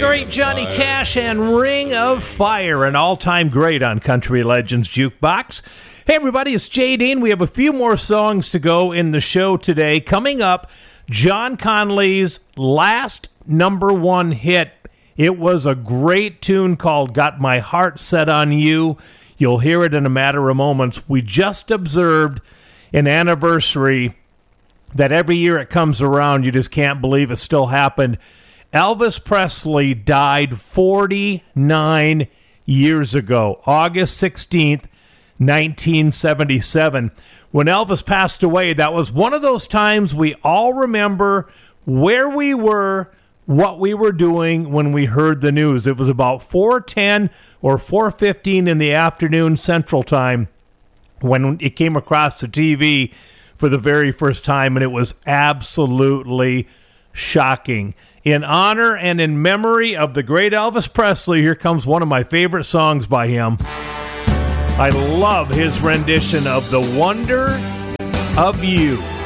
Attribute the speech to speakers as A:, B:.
A: great Johnny Cash and Ring of Fire, an all-time great on Country Legends Jukebox. Hey, everybody, it's Jay Dean. We have a few more songs to go in the show today. Coming up, John Conlee's last number one hit. It was a great tune called Got My Heart Set on You. You'll hear it in a matter of moments. We just observed an anniversary that every year it comes around, you just can't believe it still happened. Elvis Presley died 49 years ago, August 16th, 1977. When Elvis passed away, that was one of those times we all remember where we were, what we were doing when we heard the news. It was about 4:10 or 4:15 in the afternoon Central Time when it came across the TV for the very first time, and it was absolutely shocking. In honor and in memory of the great Elvis Presley, here comes one of my favorite songs by him. I love his rendition of The Wonder of You.